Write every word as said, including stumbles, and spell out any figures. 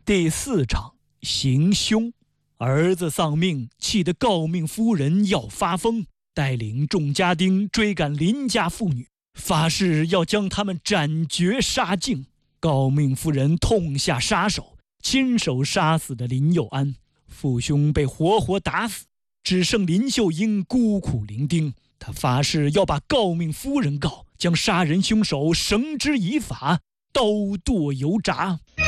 第四章行凶。儿子丧命，气得诰命夫人要发疯，带领众家丁追赶邻家妇女，发誓要将他们斩绝杀尽。诰命夫人痛下杀手，亲手杀死的林佑安，父兄被活活打死，只剩林秀英孤苦伶仃。他发誓要把诰命夫人告，将杀人凶手绳之以法，刀剁油炸。